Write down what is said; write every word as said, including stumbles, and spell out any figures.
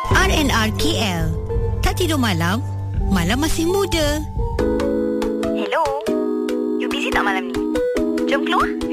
R and R K L. Tak tidur malam, malam masih muda. Hello, you busy tak malam ni? Jom keluar.